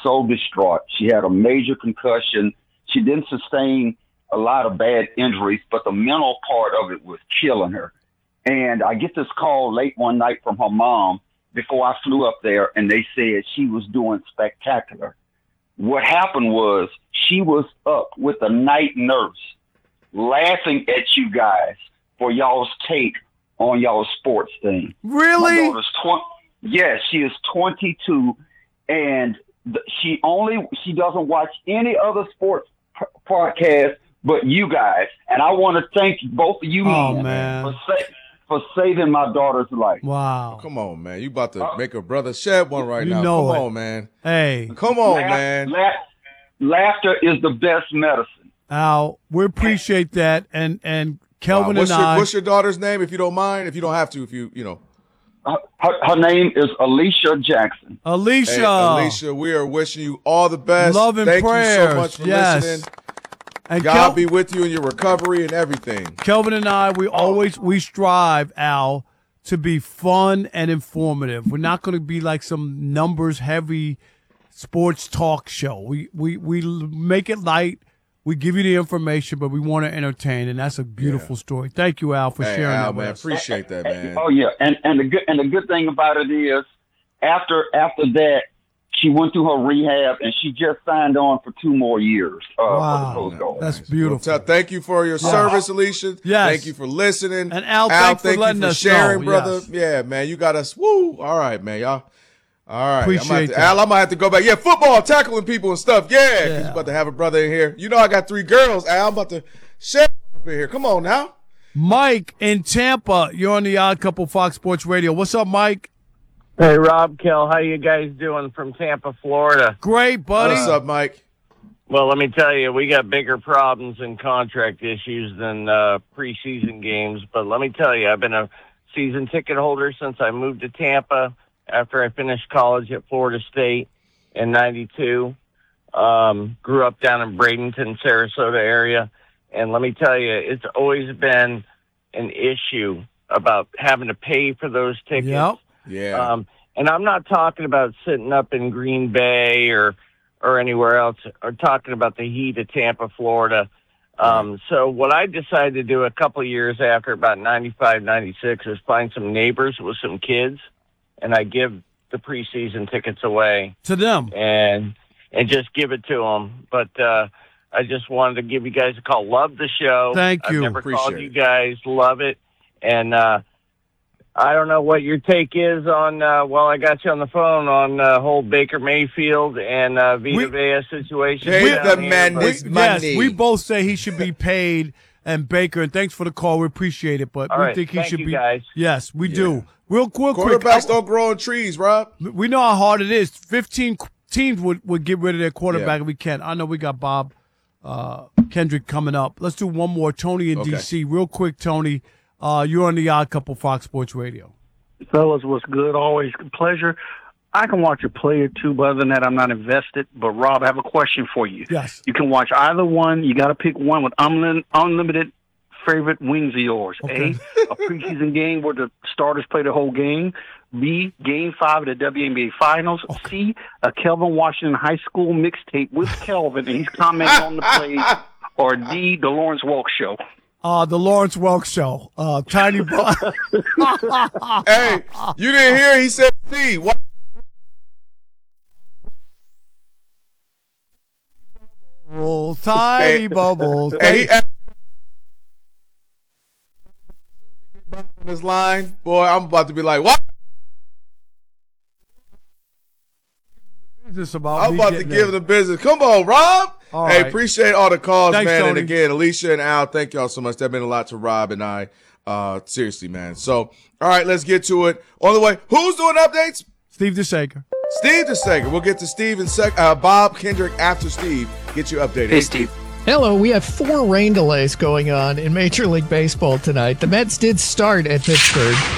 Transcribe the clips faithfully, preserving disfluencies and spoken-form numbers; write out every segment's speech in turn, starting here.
so distraught. She had a major concussion. She didn't sustain a lot of bad injuries, but the mental part of it was killing her. And I get this call late one night from her mom before I flew up there, and they said she was doing spectacular. What happened was she was up with the night nurse laughing at you guys for y'all's take on y'all's sports thing. Really? My daughter's twenty. Yes, she is twenty-two, and the, she only she doesn't watch any other sports p- podcast but you guys. And I want to thank both of you oh, men man. for sa- for saving my daughter's life. Wow. Come on, man. You about to uh, make a brother shed one right you now. Know Come it. on, man. Hey. Come on, laugh, man. Laugh, laughter is the best medicine. Al, we appreciate that. And and Kelvin wow. what's and your, I. What's your daughter's name, if you don't mind? If you don't have to, if you, you know. Her, her name is Alicia Jackson. Alicia. Hey, Alicia, we are wishing you all the best. Love and Thank prayers. you so much for yes. listening. And God Kel- be with you in your recovery and everything. Kelvin and I, we always we strive, Al, to be fun and informative. We're not going to be like some numbers heavy sports talk show. We we we make it light. We give you the information, but we want to entertain, and that's a beautiful yeah. story. Thank you, Al, for hey, sharing Al, that man, with us. appreciate that, man. Oh yeah, and and the good and the good thing about it is, after after that, she went through her rehab, and she just signed on for two more years. Uh, wow, for the Coast Guard. That's beautiful. Well, t- thank you for your yeah. service, Alicia. Yes. Thank you for listening. And Al, Al thanks thank for letting you for us sharing, know. brother. Yes. Yeah, man, you got us. Woo! All right, man, y'all. All right, appreciate I'm to, that. Al, I'm gonna have to go back. Yeah, football, tackling people and stuff. Yeah, because yeah. you about to have a brother in here. You know, I got three girls. Al, I'm about to share up in here. Come on now, Mike in Tampa. You're on the Odd Couple Fox Sports Radio. What's up, Mike? Hey, Rob, Kel, how you guys doing from Tampa, Florida? Great, buddy. What's up, Mike? Well, let me tell you, we got bigger problems and contract issues than uh, preseason games. But let me tell you, I've been a season ticket holder since I moved to Tampa after I finished college at Florida State in ninety-two. Um, grew up down in Bradenton, Sarasota area. And let me tell you, it's always been an issue about having to pay for those tickets. Yep. Yeah. Um, and I'm not talking about sitting up in Green Bay or or anywhere else, or talking about the heat of Tampa, Florida. Um, so what I decided to do a couple of years after, about ninety-five, ninety-six, is find some neighbors with some kids, and I give the preseason tickets away to them and and just give it to them. But uh, I just wanted to give you guys a call. Love the show. Thank you. I've never Appreciate called it. you guys. Love it. And uh, I don't know what your take is on, uh, well, I got you on the phone, on uh, whole Baker Mayfield and uh, Vita We- Vea situation. Pay down the here, man but- his Yes, money. we both say he should be paid. And Baker, and thanks for the call. We appreciate it, but All we right. think he Thank should you, be. guys. Yes, we Yeah. do. Real, real quick, Quarterbacks I- don't grow on trees, Rob. we know how hard it is. Fifteen teams would, would get rid of their quarterback Yeah. if we can. I know we got Bob uh, Kendrick coming up. Let's do one more. Tony in Okay. D C. Real quick, Tony. Uh, you're on the Odd Couple Fox Sports Radio. Fellas, what's good? Always a pleasure. I can watch a play or two, but other than that, I'm not invested. But, Rob, I have a question for you. Yes. You can watch either one. You got to pick one with unlimited, unlimited favorite wings of yours. Okay. A, a preseason game where the starters play the whole game. B, game five of the W N B A Finals. Okay. C, a Kelvin Washington high school mixtape with Kelvin, and he's commenting on the plays. Or D, the Lawrence Welk Show. Uh, the Lawrence Welk Show. Uh, Tiny Bob. Hey, you didn't hear? He said C. What? Bubble, tiny Hey. bubbles. Hey, he asked on this line, boy, I'm about to be like, what? Business about I'm me about to getting give in. the business. Come on, Rob. All hey, right. appreciate all the calls, Thanks, man. And Tony. again, Alicia and Al, thank y'all so much. That meant a lot to Rob and I. Uh, seriously, man. So, all right, let's get to it. On the way, who's doing updates? Steve DeSager. Steve DeSager. We'll get to Steve in sec. Uh, Bob Kendrick after Steve. Get you updated. Hey, Steve. Hello, we have four rain delays going on in Major League Baseball tonight. The Mets did start at Pittsburgh.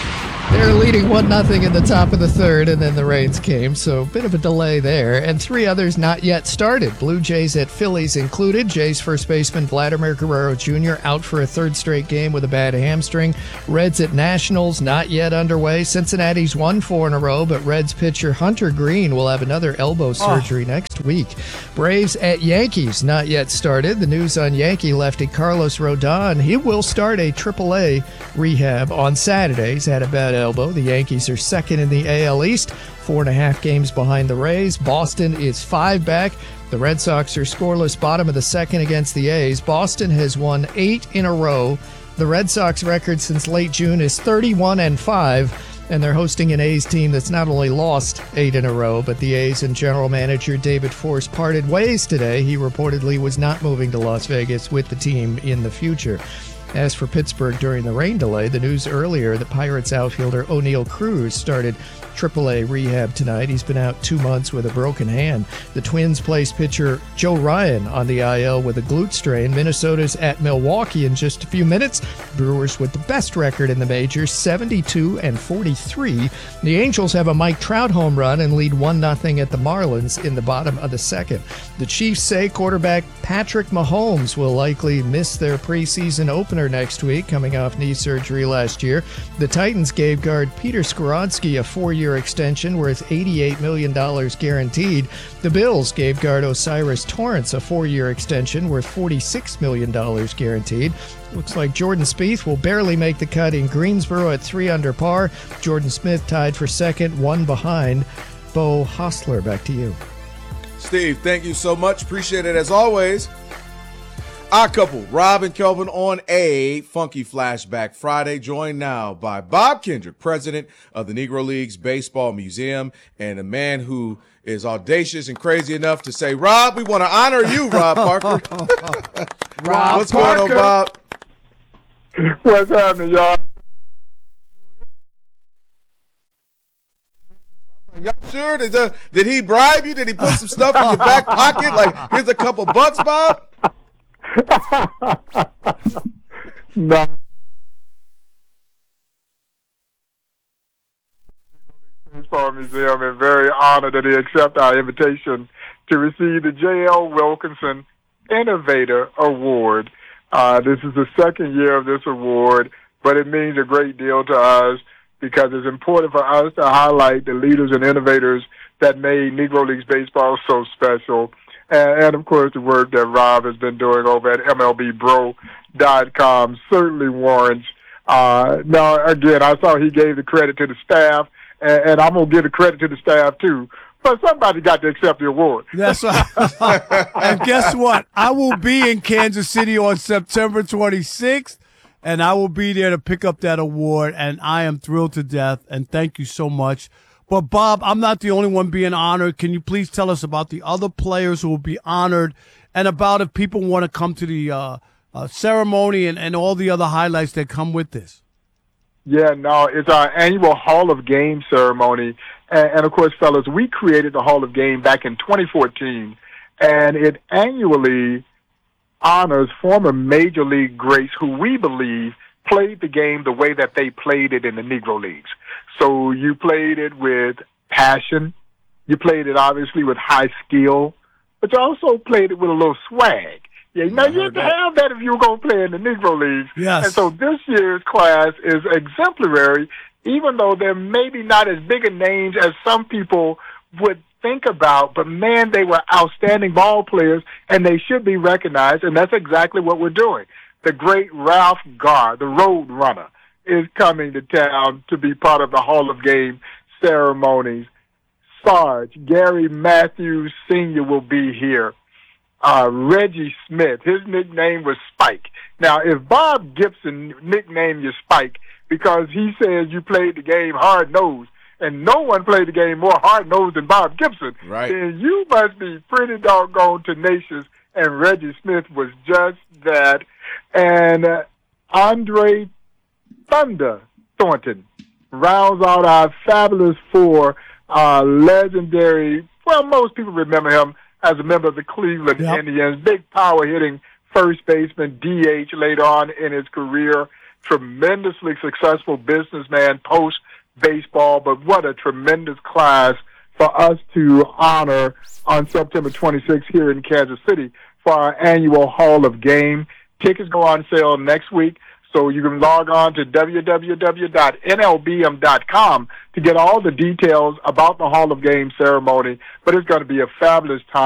They're leading one nothing in the top of the third, and then the rains came, so a bit of a delay there. And three others not yet started. Blue Jays at Phillies included. Jays first baseman Vladimir Guerrero Junior out for a third straight game with a bad hamstring. Reds at Nationals not yet underway. Cincinnati's won four in a row, but Reds pitcher Hunter Green will have another elbow surgery oh. next week. Braves at Yankees not yet started. The news on Yankee lefty Carlos Rodon. He will start a triple A rehab on Saturday. He's had a bad elbow. The Yankees are second in the A L East, four and a half games behind the Rays. Boston is five back. The Red Sox are scoreless bottom of the second against the A's. Boston has won eight in a row. The Red Sox record since late June is thirty-one and five, and they're hosting an A's team that's not only lost eight in a row, but the A's and general manager David Force parted ways today. He reportedly was not moving to Las Vegas with the team in the future. As for Pittsburgh during the rain delay, the news earlier, the Pirates outfielder O'Neal Cruz started triple A rehab tonight. He's been out two months with a broken hand. The Twins placed pitcher Joe Ryan on the I L with a glute strain. Minnesota's at Milwaukee in just a few minutes. Brewers with the best record in the majors, seventy-two and forty-three. The Angels have a Mike Trout home run and lead one nothing at the Marlins in the bottom of the second. The Chiefs say quarterback Patrick Mahomes will likely miss their preseason opener next week, coming off knee surgery last year. The Titans gave guard Peter Skoronski a four-year extension worth eighty-eight million dollars guaranteed. The Bills gave guard Osiris Torrance a four-year extension worth forty-six million dollars guaranteed. Looks like Jordan Spieth will barely make the cut in Greensboro at three under par. Jordan Smith tied for second, one behind Bo Hostler. Back to you. Steve, thank you so much. Appreciate it as always. Our couple, Rob and Kelvin, on a Funky Flashback Friday, joined now by Bob Kendrick, president of the Negro Leagues Baseball Museum, and a man who is audacious and crazy enough to say, Rob, we want to honor you, Rob Parker. Rob What's Parker. going on, Bob? What's happening, y'all? Y'all sure? Did, uh, did he bribe you? Did he put some stuff in your back pocket? Like, here's a couple bucks, Bob? No. Baseball Museum, and very honored that he accepted our invitation to receive the J L Wilkinson Innovator Award. Uh, this is the second year of this award, but it means a great deal to us because it's important for us to highlight the leaders and innovators that made Negro Leagues baseball so special. And, and, of course, the work that Rob has been doing over at M L B bro dot com certainly warrants. Uh, now, again, I saw he gave the credit to the staff, and, and I'm going to give the credit to the staff, too. But somebody got to accept the award. That's right. And guess what? I will be in Kansas City on September twenty-sixth, and I will be there to pick up that award, and I am thrilled to death, and thank you so much. But, Bob, I'm not the only one being honored. Can you please tell us about the other players who will be honored and about if people want to come to the uh, uh, ceremony and, and all the other highlights that come with this? Yeah, no, it's our annual Hall of Game ceremony. And, and, of course, fellas, we created the Hall of Game back in twenty fourteen, and it annually honors former Major League greats who we believe played the game the way that they played it in the Negro Leagues. So you played it with passion. You played it, obviously, with high skill. But you also played it with a little swag. Yeah, now you had to have that if you were going to play in the Negro Leagues. Yes. And so this year's class is exemplary, even though they're maybe not as big a names as some people would think about. But, man, they were outstanding ball players, and they should be recognized, and that's exactly what we're doing. The great Ralph Garr, the Road Runner, is coming to town to be part of the Hall of Game ceremonies. Sarge, Gary Matthews Senior will be here. Uh, Reggie Smith, his nickname was Spike. Now, if Bob Gibson nicknamed you Spike because he says you played the game hard-nosed, and no one played the game more hard-nosed than Bob Gibson, right, then you must be pretty doggone tenacious, and Reggie Smith was just that. And uh, Andre Thunder Thornton rounds out our fabulous four, uh, legendary, well, most people remember him as a member of the Cleveland yep. Indians, big power-hitting first baseman, D H later on in his career, tremendously successful businessman post baseball, but what a tremendous class for us to honor on September twenty-sixth here in Kansas City for our annual Hall of Game. Tickets go on sale next week, so you can log on to w w w dot n l b m dot com to get all the details about the Hall of Game ceremony. But it's going to be a fabulous time.